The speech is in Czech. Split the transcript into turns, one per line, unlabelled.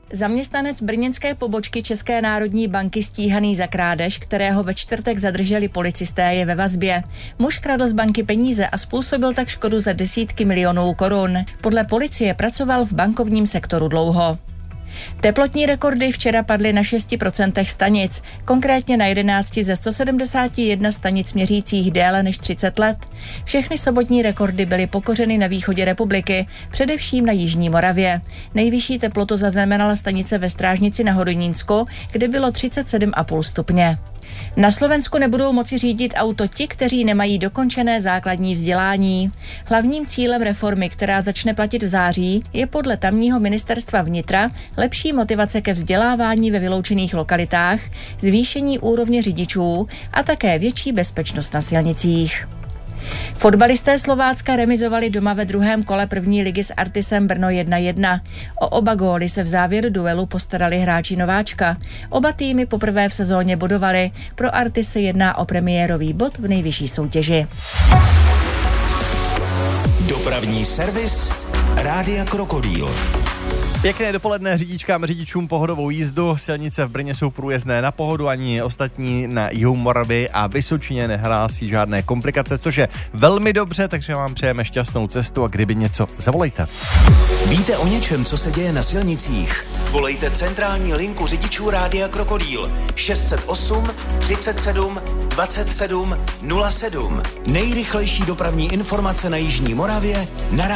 Zaměstnanec brněnské pobočky České národní banky stíhaný za krádež, kterého ve čtvrtek zadrželi policisté, je ve vazbě. Muž kradl z banky peníze a způsobil tak škodu za desítky milionů korun. Podle policie pracoval v bankovním sektoru dlouho. Teplotní rekordy včera padly na 6% stanic, konkrétně na 11 ze 171 stanic měřících déle než 30 let. Všechny sobotní rekordy byly pokořeny na východě republiky, především na jižní Moravě. Nejvyšší teplotu zaznamenala stanice ve Strážnici na Hodonínsku, kde bylo 37,5 stupně. Na Slovensku nebudou moci řídit auto ti, kteří nemají dokončené základní vzdělání. Hlavním cílem reformy, která začne platit v září, je podle tamního ministerstva vnitra lepší motivace ke vzdělávání ve vyloučených lokalitách, zvýšení úrovně řidičů a také větší bezpečnost na silnicích. Fotbalisté Slovácka remizovali doma ve druhém kole první ligy s Artisem Brno 1-1. O oba góly se v závěru duelu postarali hráči nováčka. Oba týmy poprvé v sezóně bodovali. Pro Artis se jedná o premiérový bod v nejvyšší soutěži.
Dopravní servis Rádia Krokodýl.
Pěkné dopoledne řidičkám, řidičům pohodovou jízdu. Silnice v Brně jsou průjezdné na pohodu, ani ostatní na jihu Moravy a Vysočině nehlásí žádné komplikace, což je velmi dobře, takže vám přejeme šťastnou cestu a kdyby něco, zavolejte.
Víte o něčem, co se děje na silnicích? Volejte centrální linku řidičů Rádia Krokodýl 608 37 27 07. Nejrychlejší dopravní informace na jižní Moravě na